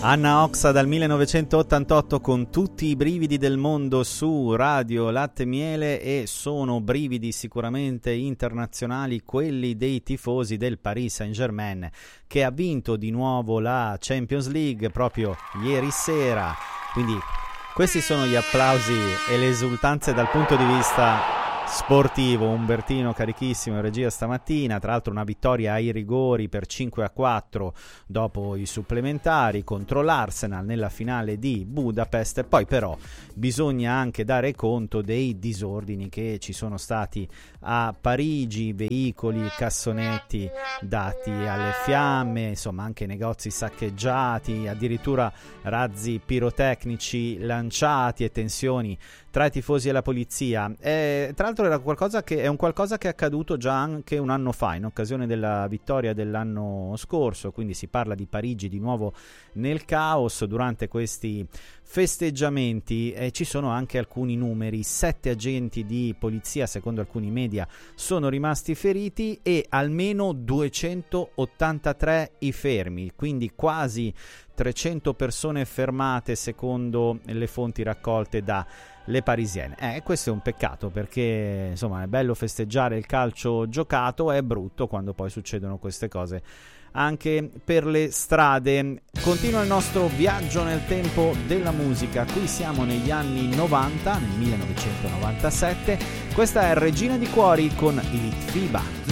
Anna Oxa dal 1988 con tutti i brividi del mondo su Radio Latte e Miele, e sono brividi sicuramente internazionali quelli dei tifosi del Paris Saint-Germain, che ha vinto di nuovo la Champions League proprio ieri sera. Quindi questi sono gli applausi e le esultanze dal punto di vista sportivo. Umbertino carichissimo in regia stamattina, tra l'altro una vittoria ai rigori per 5-4 dopo i supplementari contro l'Arsenal nella finale di Budapest. E poi però bisogna anche dare conto dei disordini che ci sono stati a Parigi, veicoli, cassonetti dati alle fiamme, insomma anche negozi saccheggiati, addirittura razzi pirotecnici lanciati e tensioni tra i tifosi e la polizia. Tra l'altro era un qualcosa che è accaduto già anche un anno fa in occasione della vittoria dell'anno scorso, quindi si parla di Parigi di nuovo nel caos durante questi festeggiamenti. Ci sono anche alcuni numeri: 7 agenti di polizia secondo alcuni media sono rimasti feriti e almeno 283 i fermi, quindi quasi 300 persone fermate secondo le fonti raccolte da le parisienne. Questo è un peccato, perché insomma è bello festeggiare il calcio giocato, è brutto quando poi succedono queste cose anche per le strade. Continua il nostro viaggio nel tempo della musica. Qui siamo negli anni 90, nel 1997. Questa è Regina di Cuori con Elite FIBA.